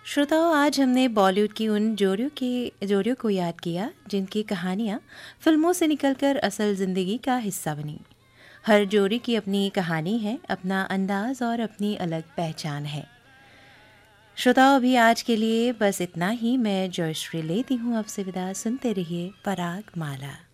श्रोताओं, आज हमने बॉलीवुड की उन जोड़ियों को याद किया जिनकी कहानियाँ फिल्मों से निकलकर असल ज़िंदगी का हिस्सा बनी। हर जोड़ी की अपनी कहानी है, अपना अंदाज और अपनी अलग पहचान है। श्रोताओं, अभी आज के लिए बस इतना ही। मैं जयश्री लेती हूँ आपसे विदा। सुनते रहिए पराग माला।